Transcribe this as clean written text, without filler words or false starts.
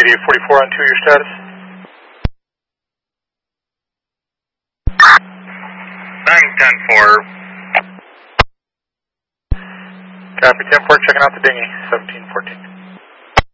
Mayday 44 on 2, your status? 9-10-4. Copy 10-4, checking out the dinghy, 1714.